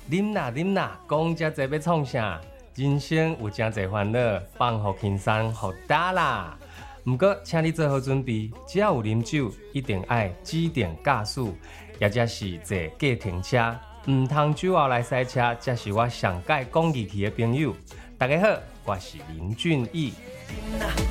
啉啦，讲遮济要创啥？人生有真济烦恼，放互轻松，互打啦。毋过，请你做好准备，只要有啉酒，一定爱指定驾驶，也则是坐计程车，毋通酒后来塞车，才是我上届讲义气的朋友。大家好，我是林俊逸。